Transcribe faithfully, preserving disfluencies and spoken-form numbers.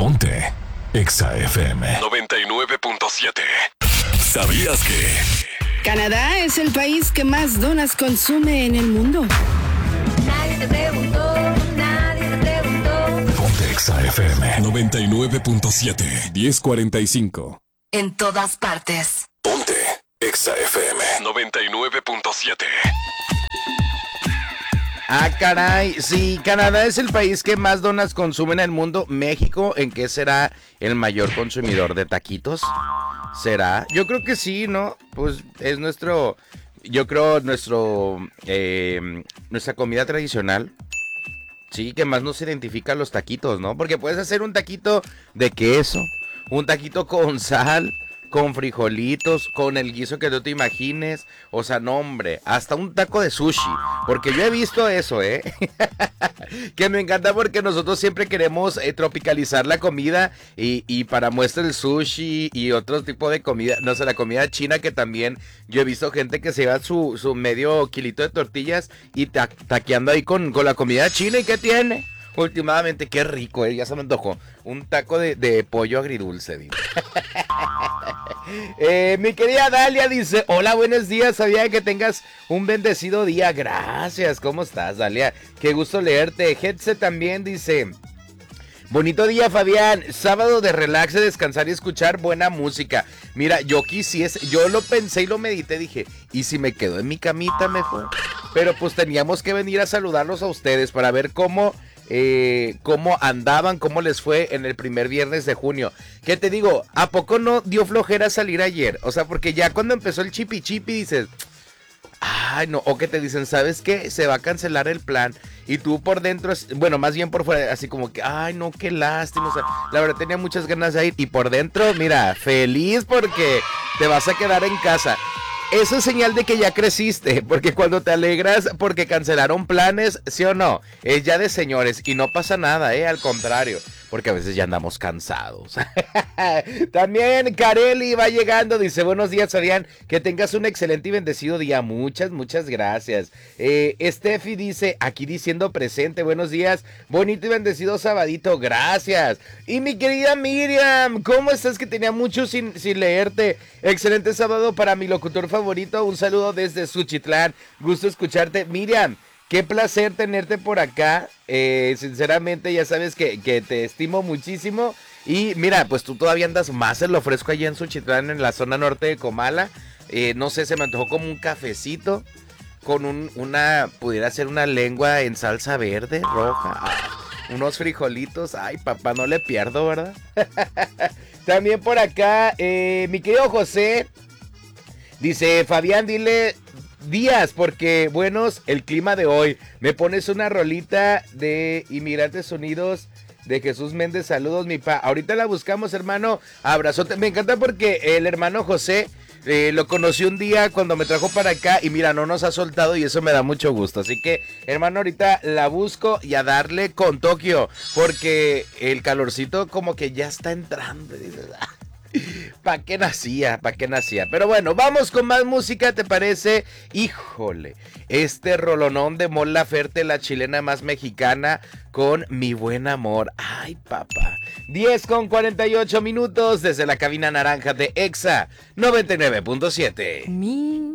Ponte Exa F M noventa y nueve punto siete. ¿Sabías que Canadá es el país que más donas consume en el mundo? Nadie te preguntó, nadie te preguntó. Ponte Exa F M noventa y nueve punto siete, diez cuarenta y cinco. En todas partes. Ponte Exa F M noventa y nueve punto siete. Ah, caray, sí, Canadá es el país que más donas consume en el mundo. México, ¿en qué será el mayor consumidor de taquitos? ¿Será? Yo creo que sí, ¿no? Pues es nuestro, yo creo nuestro, eh, nuestra comida tradicional. Sí, que más nos identifica los taquitos, ¿no? Porque puedes hacer un taquito de queso, un taquito con sal, con frijolitos, con el guiso que tú te imagines. O sea, no, hombre, hasta un taco de sushi. Porque yo he visto eso, ¿eh? Que me encanta porque nosotros siempre queremos eh, tropicalizar la comida. Y, y para muestra el sushi y otro tipo de comida. No sé, la comida china, que también yo he visto gente que se lleva su, su medio kilito de tortillas y ta taqueando ahí con, con la comida china. ¿Y qué tiene? Últimamente, qué rico, ¿eh? Ya se me antojó. Un taco de, de pollo agridulce, digo. eh, mi querida Dalia dice: hola, buenos días, sabía que tengas un bendecido día. Gracias, ¿cómo estás, Dalia? Qué gusto leerte. Hetze también dice: bonito día, Fabián. Sábado de relax, de descansar y escuchar buena música. Mira, yo quisiese, yo lo pensé y lo medité, dije, ¿y si me quedo en mi camita mejor? Pero pues teníamos que venir a saludarlos a ustedes para ver cómo... Eh, cómo andaban, cómo les fue en el primer viernes de junio. ¿Qué te digo? ¿A poco no dio flojera salir ayer? O sea, porque ya cuando empezó el chipi chipi dices, ay no, o que te dicen, ¿sabes qué? Se va a cancelar el plan. Y tú por dentro, bueno, más bien por fuera, así como que, ay no, qué lástima. O sea, la verdad tenía muchas ganas de ir. Y por dentro, mira, feliz porque te vas a quedar en casa. Eso es señal de que ya creciste, porque cuando te alegras porque cancelaron planes, ¿sí o no? Es ya de señores y no pasa nada, ¿eh? Al contrario, porque a veces ya andamos cansados. También Kareli va llegando, dice: buenos días, Fabián, que tengas un excelente y bendecido día. Muchas, muchas gracias. Eh, Steffi dice, aquí diciendo presente, buenos días, bonito y bendecido sabadito, gracias. Y mi querida Miriam, ¿cómo estás? Que tenía mucho sin, sin leerte. Excelente sábado para mi locutor favorito, un saludo desde Suchitlán, gusto escucharte. Miriam, qué placer tenerte por acá, eh, sinceramente ya sabes que, que te estimo muchísimo. Y mira, pues tú todavía andas más en lo fresco allá en Suchitlán, en la zona norte de Comala. eh, No sé, se me antojó como un cafecito con un, una, pudiera ser una lengua en salsa verde, roja, ah, unos frijolitos. Ay, papá, no le pierdo, ¿verdad? También por acá, eh, mi querido José dice: Fabián, dile días, porque buenos el clima de hoy. Me pones una rolita de Inmigrantes Unidos de Jesús Méndez. Saludos, mi pa. Ahorita la buscamos, hermano. Abrazote. Me encanta porque el hermano José eh, lo conocí un día cuando me trajo para acá y mira, no nos ha soltado y eso me da mucho gusto. Así que, hermano, ahorita la busco y a darle con Tokio, porque el calorcito como que ya está entrando. ¿Pa' qué nacía? ¿Pa' qué nacía? Pero bueno, vamos con más música, ¿te parece? Híjole, este rolonón de Mon Laferte, la chilena más mexicana, con Mi Buen Amor. Ay, papá. diez con cuarenta y ocho minutos desde la cabina naranja de Exa noventa y nueve punto siete. Mi